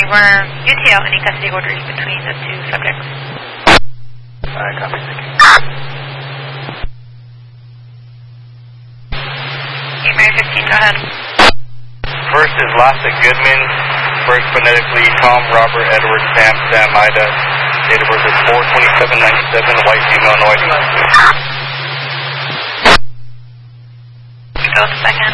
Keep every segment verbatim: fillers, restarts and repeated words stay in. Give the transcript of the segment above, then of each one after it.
Were U T L any custody orders between the two subjects? Alright, copy, thank you. Okay, Mary fifteen, go ahead. First is Lassa Goodman, first phonetically Tom, Robert, Edward, Sam, Sam, Ida. Date of birth is four twenty-seven ninety-seven, white female, no I D. Go the second.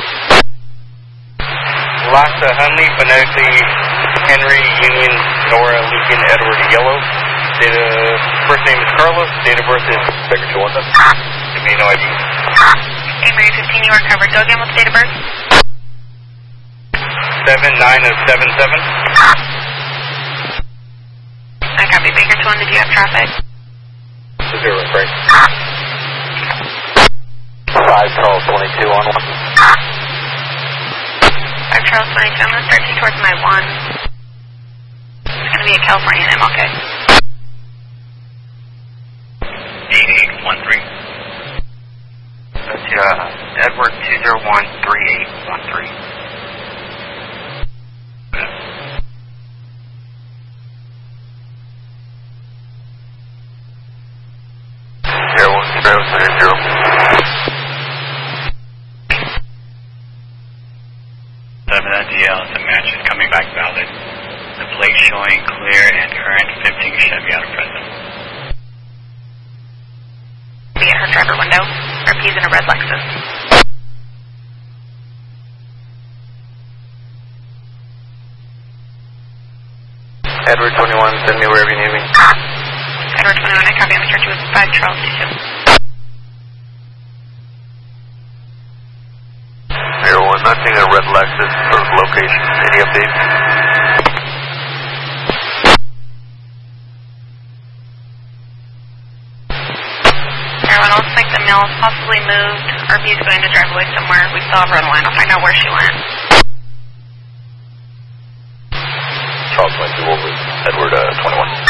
Lassa Hunley, phonetically Henry, Union, Nora, Lincoln, Edward, Yellow. Date of, first name is Carlos, date of birth is Becker Chewanda. Give me no I D. Okay, Mary fifteen, you are covered. Go again with the date of birth. seven nine of seven seven. I copy. Baker Twan, did you have traffic? Zero, right. five Charles twenty-two on one. five Charles twenty-two, I'm going to start you towards my one. It's going to be a California M, okay. eight eight one three. That's uh, Edward two zero one three eight one three. Zero one zero zero zero. Seven N D L, the match is coming back valid. The plate showing clear and current fifteen Chevy out of present. Be at her driver window. Or he's in a red Lexus. Edward twenty-one, send me wherever you need me. Edward twenty-one, I copy. I'm going to start you with five Charles two. Zero one, not seeing a red Lexus for location. Any updates? Everyone, it looks like the mill is possibly moved. R P is going to drive away somewhere. We still have runway. I'll find out where she went. Charles twenty-two over. Edward uh, twenty-one.